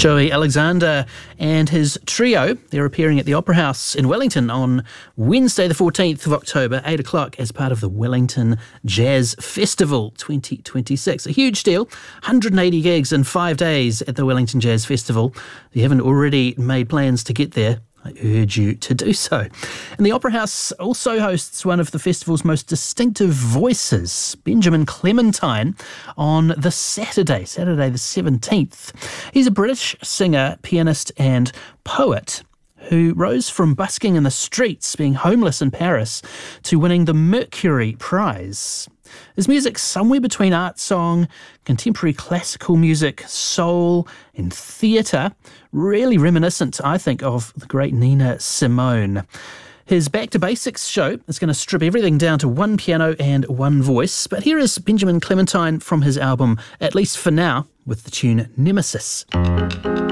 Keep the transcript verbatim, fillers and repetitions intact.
Joey Alexander and his trio, they're appearing at the Opera House in Wellington on Wednesday the fourteenth of October, eight o'clock, as part of the Wellington Jazz Festival twenty twenty-six. A huge deal, one hundred eighty gigs in five days at the Wellington Jazz Festival. If you haven't already made plans to get there, I urge you to do so. And the Opera House also hosts one of the festival's most distinctive voices, Benjamin Clementine, on the Saturday, Saturday the seventeenth. He's a British singer, pianist and poet who rose from busking in the streets, being homeless in Paris, to winning the Mercury Prize. His music's somewhere between art song, contemporary classical music, soul and theatre, really reminiscent, I think, of the great Nina Simone. His Back to Basics show is going to strip everything down to one piano and one voice, but here is Benjamin Clementine from his album, At Least For Now, with the tune Nemesis.